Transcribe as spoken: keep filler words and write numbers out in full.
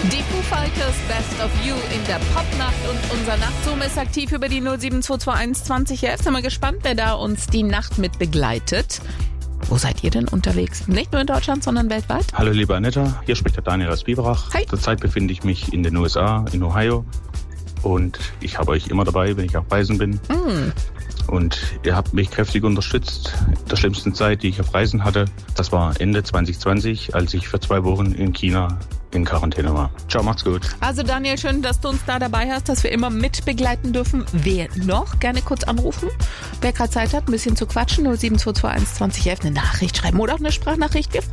Die Foo Fighters Best of You in der Popnacht und unser Nachtzoom ist aktiv über die null sieben zwei zwei eins zwanzig elf. Sind wir gespannt, wer da uns die Nacht mit begleitet. Wo seid ihr denn unterwegs? Nicht nur in Deutschland, sondern weltweit? Hallo liebe Anetta, hier spricht der Daniel aus Biberach. Hi. Zurzeit befinde ich mich in den U S A, in Ohio. Und ich habe euch immer dabei, wenn ich auf Reisen bin. Mm. Und ihr habt mich kräftig unterstützt in der schlimmsten Zeit, die ich auf Reisen hatte. Das war Ende zwanzig zwanzig, als ich für zwei Wochen in China in Quarantäne war. Ciao, macht's gut. Also Daniel, schön, dass du uns da dabei hast, dass wir immer mit begleiten dürfen. Wer noch? Gerne kurz anrufen. Wer gerade Zeit hat, ein bisschen zu quatschen. null sieben zwei zwei eins zwanzig elf, eine Nachricht schreiben oder auch eine Sprachnachricht. Wir freuen